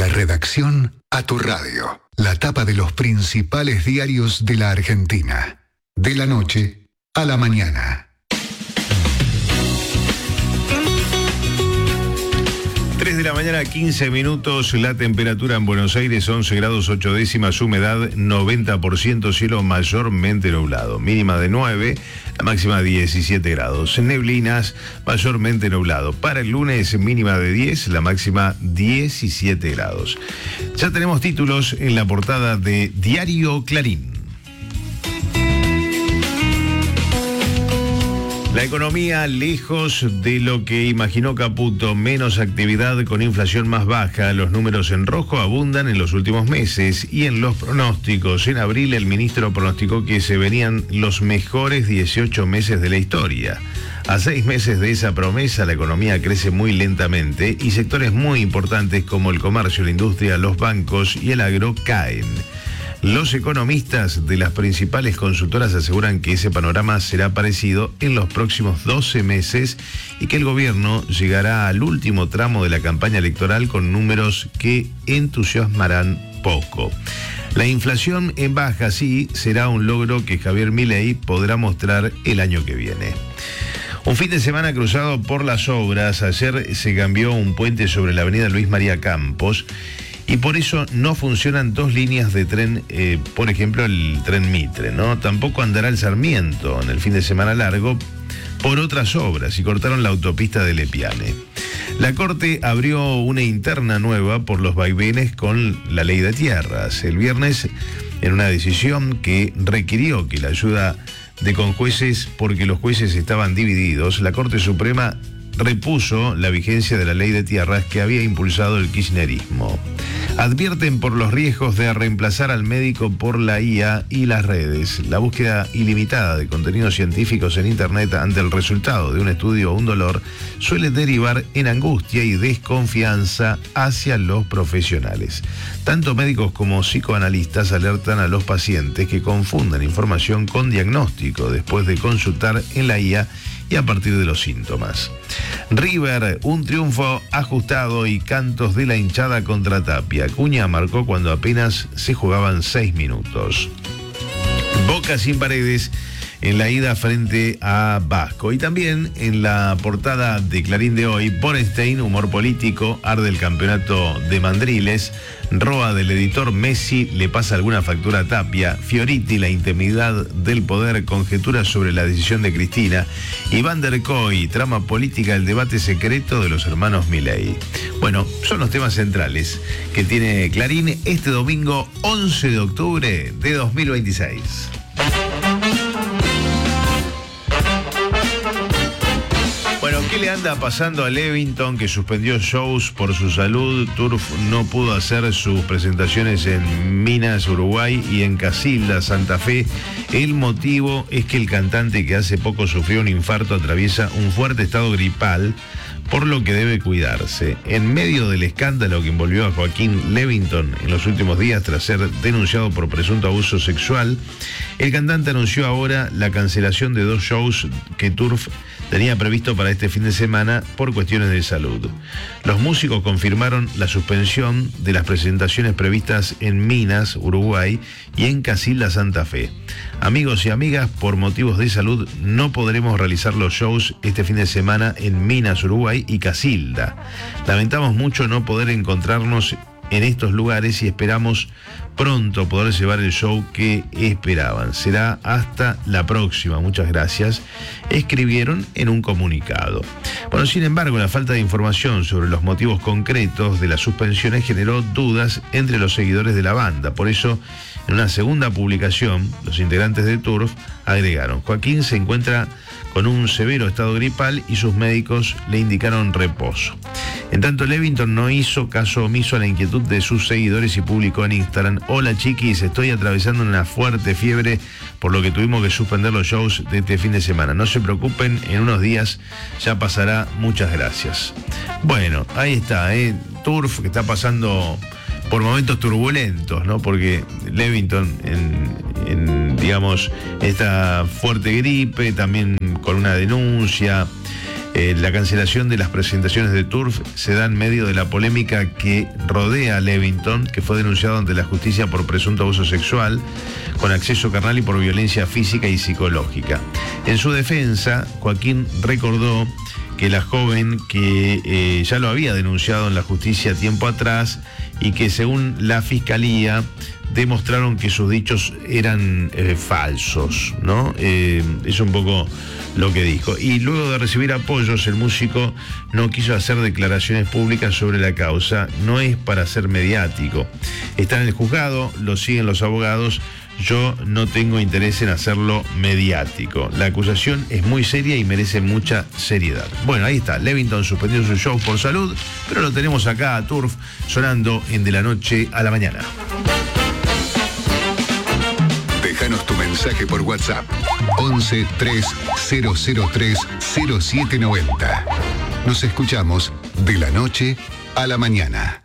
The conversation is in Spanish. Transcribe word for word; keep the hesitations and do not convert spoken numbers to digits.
la redacción a tu radio. La tapa de los principales diarios de la Argentina. De la noche a la mañana. tres de la mañana, quince minutos, la temperatura en Buenos Aires, once grados ocho décimas, humedad noventa por ciento, cielo mayormente nublado, mínima de nueve, la máxima diecisiete grados, neblinas, mayormente nublado. Para el lunes, mínima de diez, la máxima diecisiete grados. Ya tenemos títulos en la portada de Diario Clarín. La economía lejos de lo que imaginó Caputo, menos actividad con inflación más baja. Los números en rojo abundan en los últimos meses y en los pronósticos. En abril el ministro pronosticó que se venían los mejores dieciocho meses de la historia. A seis meses de esa promesa, la economía crece muy lentamente y sectores muy importantes como el comercio, la industria, los bancos y el agro caen. Los economistas de las principales consultoras aseguran que ese panorama será parecido en los próximos doce meses y que el gobierno llegará al último tramo de la campaña electoral con números que entusiasmarán poco. La inflación en baja, sí, será un logro que Javier Milei podrá mostrar el año que viene. Un fin de semana cruzado por las obras. Ayer se cambió un puente sobre la avenida Luis María Campos y por eso no funcionan dos líneas de tren, eh, por ejemplo el tren Mitre, ¿no? Tampoco andará el Sarmiento en el fin de semana largo por otras obras y cortaron la autopista de Lepiane. La Corte abrió una interna nueva por los vaivenes con la ley de tierras. El viernes, en una decisión que requirió que la ayuda de conjueces porque los jueces estaban divididos, la Corte Suprema repuso la vigencia de la ley de tierras que había impulsado el kirchnerismo. Advierten por los riesgos de reemplazar al médico por la I A y las redes. La búsqueda ilimitada de contenidos científicos en Internet ante el resultado de un estudio o un dolor suele derivar en angustia y desconfianza hacia los profesionales. Tanto médicos como psicoanalistas alertan a los pacientes que confunden información con diagnóstico después de consultar en la I A y a partir de los síntomas. River, un triunfo ajustado y cantos de la hinchada contra Tapia. Acuña marcó cuando apenas se jugaban seis minutos. Boca sin Paredes en la ida frente a Vasco. Y también en la portada de Clarín de hoy, Borenstein, humor político, arde el campeonato de mandriles, roa del editor Messi, le pasa alguna factura a Tapia, Fioriti, la intimidad del poder, conjeturas sobre la decisión de Cristina, y Van der Koy, trama política, el debate secreto de los hermanos Milei. Bueno, son los temas centrales que tiene Clarín este domingo once de octubre de dos mil veintiséis. Bueno, ¿qué le anda pasando a Levington, que suspendió shows por su salud? Turf no pudo hacer sus presentaciones en Minas, Uruguay, y en Casilda, Santa Fe. El motivo es que el cantante, que hace poco sufrió un infarto, atraviesa un fuerte estado gripal, por lo que debe cuidarse. En medio del escándalo que envolvió a Joaquín Levington en los últimos días tras ser denunciado por presunto abuso sexual, el cantante anunció ahora la cancelación de dos shows que Turf tenía previsto para este fin de semana por cuestiones de salud. Los músicos confirmaron la suspensión de las presentaciones previstas en Minas, Uruguay, y en Casilda, Santa Fe. Amigos y amigas, por motivos de salud no podremos realizar los shows este fin de semana en Minas, Uruguay y Casilda. Lamentamos mucho no poder encontrarnos en estos lugares y esperamos pronto poder llevar el show que esperaban. Será hasta la próxima. Muchas gracias. Escribieron en un comunicado. Bueno, sin embargo, la falta de información sobre los motivos concretos de las suspensiones generó dudas entre los seguidores de la banda. Por eso, en una segunda publicación, los integrantes de Turf agregaron: Joaquín se encuentra con un severo estado gripal y sus médicos le indicaron reposo. En tanto, Levington no hizo caso omiso a la inquietud de sus seguidores y publicó en Instagram: hola chiquis, estoy atravesando una fuerte fiebre, por lo que tuvimos que suspender los shows de este fin de semana. No se preocupen, en unos días ya pasará, muchas gracias. Bueno, ahí está, ¿eh? Turf, que está pasando por momentos turbulentos, ¿no? Porque Levington en, en, digamos, esta fuerte gripe, también con una denuncia, Eh, la cancelación de las presentaciones de Turf se da en medio de la polémica que rodea a Levington, que fue denunciado ante la justicia por presunto abuso sexual, con acceso carnal y por violencia física y psicológica. En su defensa, Joaquín recordó que la joven que eh, ya lo había denunciado en la justicia tiempo atrás y que según la fiscalía demostraron que sus dichos eran eh, falsos, ¿no? Eh, es un poco lo que dijo. Y luego de recibir apoyos, el músico no quiso hacer declaraciones públicas sobre la causa. No es para ser mediático. Está en el juzgado, lo siguen los abogados. Yo no tengo interés en hacerlo mediático. La acusación es muy seria y merece mucha seriedad. Bueno, ahí está. Levington suspendió su show por salud, pero lo tenemos acá a Turf sonando en De la Noche a la Mañana. Déjanos tu mensaje por WhatsApp. once tres cero cero tres cero siete noventa. Nos escuchamos de la noche a la mañana.